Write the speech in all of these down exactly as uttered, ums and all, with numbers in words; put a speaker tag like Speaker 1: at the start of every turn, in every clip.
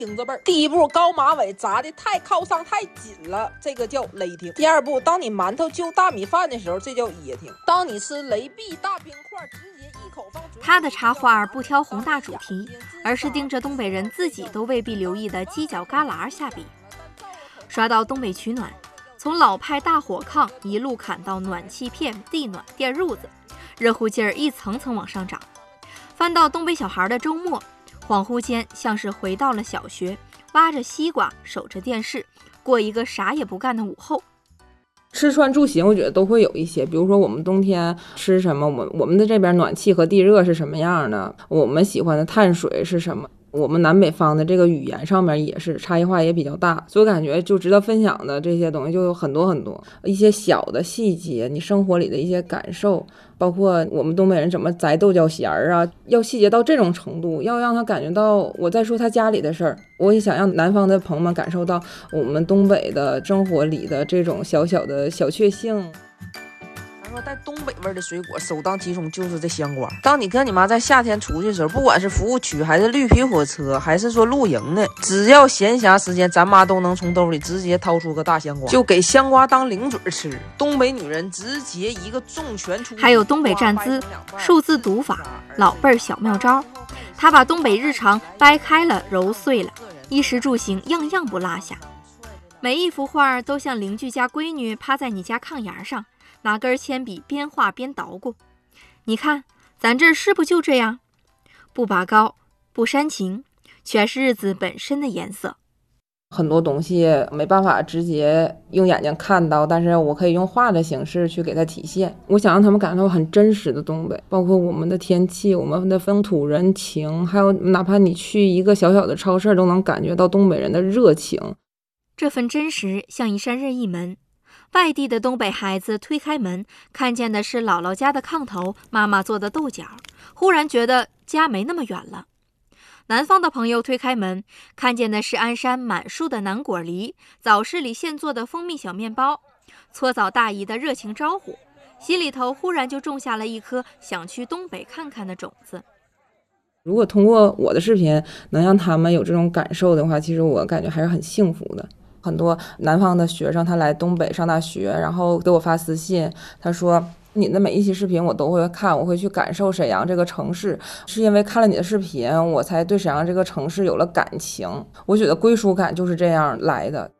Speaker 1: 听字辈儿，第一步高马尾扎的太靠上太紧了，这个叫勒听。第二步，当你馒头就大米饭的时候，这叫噎听。当你吃雷碧大冰块，直接一口放嘴。
Speaker 2: 他的插画不挑宏大主题，而是盯着东北人自己都未必留意的犄角旮旯下笔。刷到东北取暖，从老派大火炕一路砍到暖气片、地暖电褥子，热乎劲儿一层层往上涨。翻到东北小孩的周末，恍惚间像是回到了小学，挖着西瓜，守着电视，过一个啥也不干的午后。
Speaker 3: 吃穿住行我觉得都会有一些，比如说我们冬天吃什么，我我们的这边暖气和地热是什么样的，我们喜欢的碳水是什么，我们南北方的这个语言上面也是差异化也比较大，所以我感觉就值得分享的这些东西就有很多很多，一些小的细节，你生活里的一些感受，包括我们东北人怎么摘豆角弦儿啊，要细节到这种程度，要让他感觉到我在说他家里的事儿。我也想让南方的朋友们感受到我们东北的生活里的这种小小的小确幸。
Speaker 1: 说带东北味的水果首当其冲就是这香瓜。当你跟你妈在夏天出去的时候，不管是服务区还是绿皮火车还是说露营的，只要闲暇时间，咱妈都能从兜里直接掏出个大香瓜，就给香瓜当零嘴吃。东北女人直接一个重拳出，
Speaker 2: 还有东北站姿、数字读法、老辈儿小妙招，她把东北日常掰开了揉碎了，衣食住行样样不落下。每一幅画都像邻居家闺女趴在你家炕沿上，拿根铅笔边画边捣鼓。你看咱这是不就这样，不拔高不煽情，全是日子本身的颜色。
Speaker 3: 很多东西没办法直接用眼睛看到，但是我可以用画的形式去给它体现。我想让他们感到很真实的东北，包括我们的天气，我们的风土人情，还有哪怕你去一个小小的超市都能感觉到东北人的热情。
Speaker 2: 这份真实像一扇任意门，外地的东北孩子推开门，看见的是姥姥家的炕头，妈妈做的豆角，忽然觉得家没那么远了。南方的朋友推开门，看见的是鞍山满树的南果梨，早市里现做的蜂蜜小面包，搓澡大姨的热情招呼，心里头忽然就种下了一颗想去东北看看的种子。
Speaker 3: 如果通过我的视频能让他们有这种感受的话，其实我感觉还是很幸福的。很多南方的学生他来东北上大学，然后给我发私信，他说你的每一期视频我都会看，我会去感受沈阳这个城市，是因为看了你的视频我才对沈阳这个城市有了感情。我觉得归属感就是这样来的。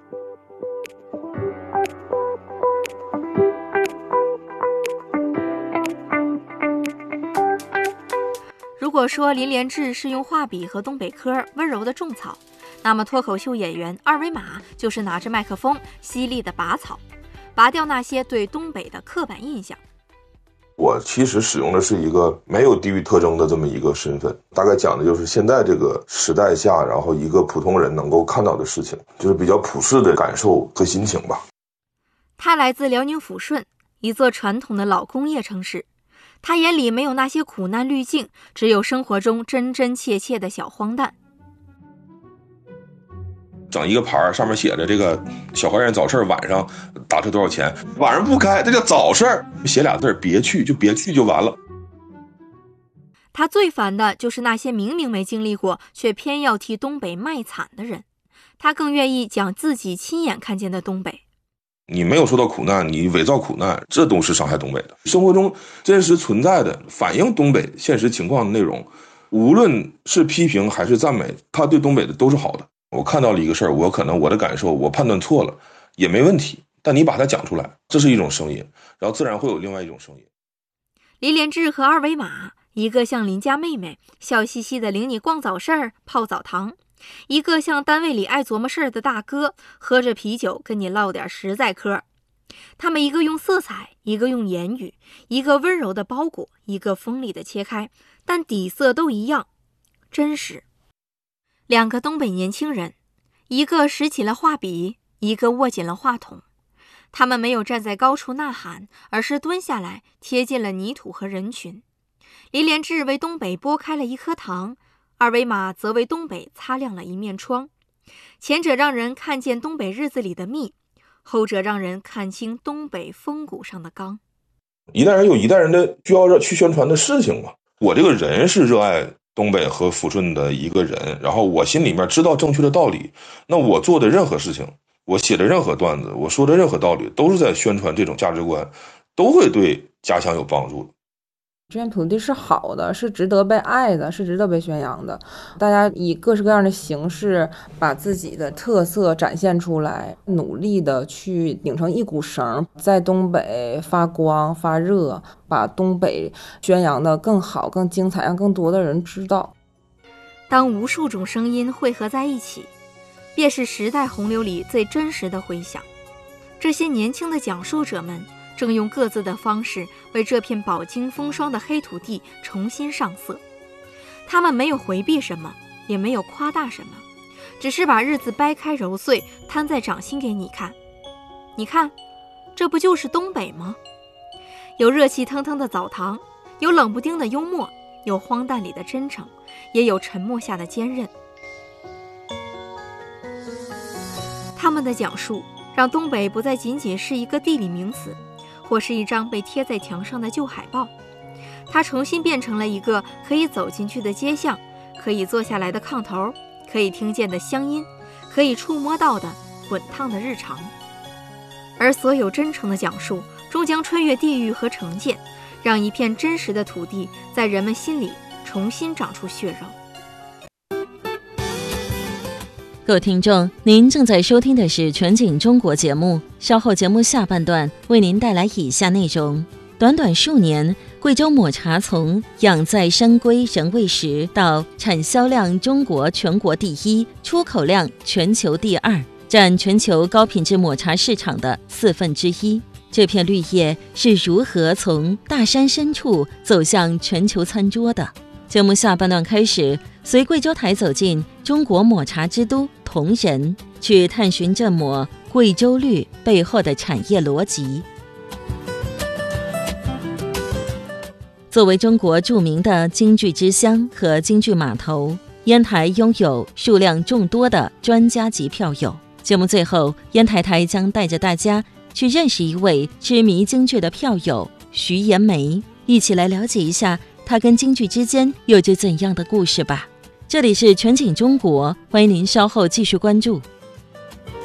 Speaker 2: 如果说林连志是用画笔和东北嗑温柔的种草，那么脱口秀演员二维码就是拿着麦克风犀利的拔草，拔掉那些对东北的刻板印象。
Speaker 4: 我其实使用的是一个没有地域特征的这么一个身份，大概讲的就是现在这个时代下，然后一个普通人能够看到的事情，就是比较普世的感受和心情吧。
Speaker 2: 他来自辽宁抚顺，一座传统的老工业城市，他眼里没有那些苦难滤镜，只有生活中真真切切的小荒诞。
Speaker 4: 整一个牌上面写着这个小花园早市晚上打车多少钱，晚上不开，这叫早市，写俩字别去，就别去就完了。
Speaker 2: 他最烦的就是那些明明没经历过却偏要替东北卖惨的人，他更愿意讲自己亲眼看见的东北。
Speaker 4: 你没有受到苦难，你伪造苦难，这都是伤害东北的。生活中真实存在的反映东北现实情况的内容，无论是批评还是赞美，他对东北的都是好的。我看到了一个事儿，我可能我的感受我判断错了也没问题，但你把它讲出来，这是一种声音，然后自然会有另外一种声音。
Speaker 2: 林连志和二维码，一个像邻家妹妹笑嘻嘻的领你逛早市儿泡澡堂，一个像单位里爱琢磨事儿的大哥，喝着啤酒跟你唠点实在嗑。他们一个用色彩，一个用言语，一个温柔的包裹，一个锋利的切开，但底色都一样，真实。两个东北年轻人，一个拾起了画笔，一个握紧了话筒。他们没有站在高处呐喊，而是蹲下来，贴近了泥土和人群。林连志为东北剥开了一颗糖，二维码则为东北擦亮了一面窗。前者让人看见东北日子里的蜜，后者让人看清东北风骨上的刚。
Speaker 4: 一代人有一代人的需要去宣传的事情嘛。我这个人是热爱东北和抚顺的一个人，然后我心里面知道正确的道理，那我做的任何事情，我写的任何段子，我说的任何道理，都是在宣传这种价值观，都会对家乡有帮助的。
Speaker 3: 这片土地是好的，是值得被爱的，是值得被宣扬的。大家以各式各样的形式把自己的特色展现出来，努力的去拧成一股绳，在东北发光发热，把东北宣扬的更好更精彩，让更多的人知道。
Speaker 2: 当无数种声音汇合在一起，便是时代洪流里最真实的回响。这些年轻的讲述者们正用各自的方式为这片饱经风霜的黑土地重新上色。他们没有回避什么，也没有夸大什么，只是把日子掰开揉碎，摊在掌心给你看。你看，这不就是东北吗？有热气腾腾的澡堂，有冷不丁的幽默，有荒诞里的真诚，也有沉默下的坚韧。他们的讲述让东北不再仅仅是一个地理名词，或是一张被贴在墙上的旧海报，它重新变成了一个可以走进去的街巷，可以坐下来的炕头，可以听见的乡音，可以触摸到的滚烫的日常。而所有真诚的讲述终将穿越地域和成见，让一片真实的土地在人们心里重新长出血肉。
Speaker 5: 各位听众，您正在收听的是全景中国节目，稍后节目下半段为您带来以下内容。短短数年，贵州抹茶从养在山归人未识到产销量中国全国第一，出口量全球第二，占全球高品质抹茶市场的四分之一。这片绿叶是如何从大山深处走向全球餐桌的？节目下半段开始，随贵州台走进中国抹茶之都铜仁，去探寻这抹贵州绿背后的产业逻辑。作为中国著名的京剧之乡和京剧码头，烟台拥有数量众多的专家级票友。节目最后，烟台台将带着大家去认识一位痴迷京剧的票友徐延梅，一起来了解一下他跟京剧之间有着怎样的故事吧。这里是全景中国，欢迎您稍后继续关注。